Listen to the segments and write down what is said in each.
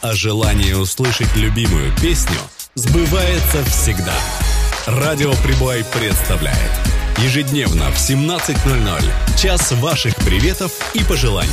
А желание услышать любимую песню сбывается всегда. Радио Прибой представляет ежедневно в 17:00 час ваших приветов и пожеланий.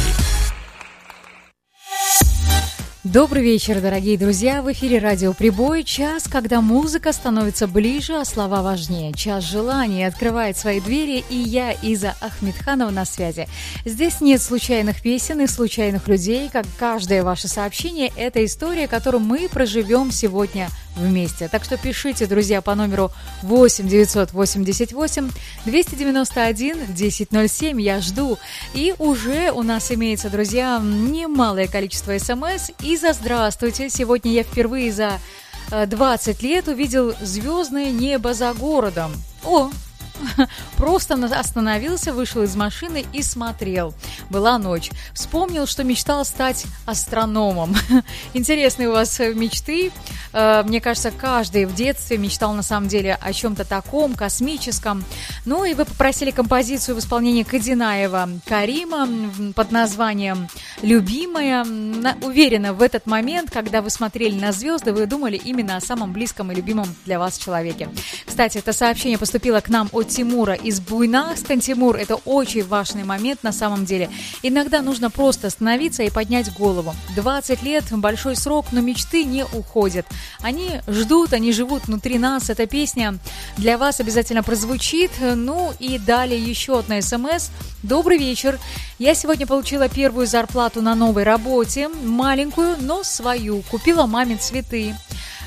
Добрый вечер, дорогие друзья! В эфире радио Прибой. Час, когда музыка становится ближе, а слова важнее. Час желаний открывает свои двери, и я, Иза Ахмедханова, на связи. Здесь нет случайных песен и случайных людей. Как каждое ваше сообщение, это история, которую мы проживем сегодня вместе. Так что пишите, друзья, по номеру 8 988 291 1007. Я жду. И уже у нас имеется, друзья, немалое количество смс. Иза, здравствуйте. Сегодня я впервые за 20 лет увидел звездное небо за городом. О! Просто остановился, вышел из машины и смотрел. Была ночь. Вспомнил, что мечтал стать астрономом. Интересные у вас мечты. Мне кажется, каждый в детстве мечтал на самом деле о чем-то таком, космическом. Ну и вы попросили композицию в исполнении Кадинаева Карима под названием «Любимая». Уверена, в этот момент, когда вы смотрели на звезды, вы думали именно о самом близком и любимом для вас человеке. Кстати, это сообщение поступило к нам от Тимура из Буйнакска. Тимур, это очень важный момент на самом деле. Иногда нужно просто остановиться и поднять голову. 20 лет – большой срок, но мечты не уходят. Они ждут, они живут внутри нас. Эта песня для вас обязательно прозвучит. Ну и далее еще одна смс. Добрый вечер. Я сегодня получила первую зарплату на новой работе. Маленькую, но свою. Купила маме цветы.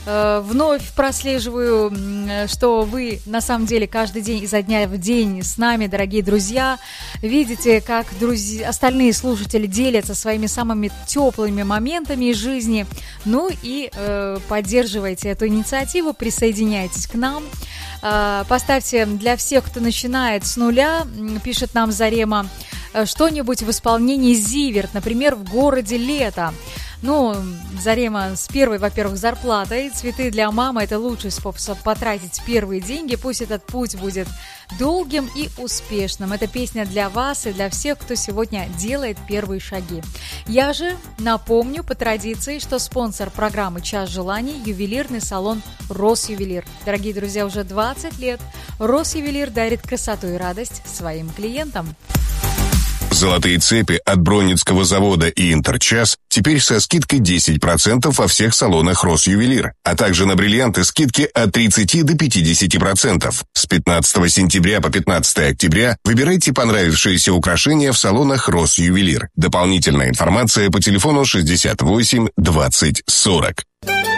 Вновь прослеживаю, что вы на самом деле каждый день изо дня в день с нами, дорогие друзья. Видите, как остальные слушатели делятся своими самыми теплыми моментами из жизни. Ну и поддерживайте эту инициативу, присоединяйтесь к нам. Поставьте для всех, кто начинает с нуля, пишет нам Зарема, что-нибудь в исполнении Зиверт, например, «В городе лето». Ну, Зарема, с первой, во-первых, зарплатой. Цветы для мамы – это лучший способ потратить первые деньги. Пусть этот путь будет долгим и успешным. Это песня для вас и для всех, кто сегодня делает первые шаги. Я же напомню по традиции, что спонсор программы «Час желаний» – ювелирный салон «Росювелир». Дорогие друзья, уже 20 лет Росювелир дарит красоту и радость своим клиентам. Золотые цепи от Бронницкого завода и Интерчас теперь со скидкой 10% во всех салонах Росювелир, а также на бриллианты скидки от 30 до 50%. С 15 сентября по 15 октября выбирайте понравившиеся украшения в салонах Росювелир. Дополнительная информация по телефону 68 20 40.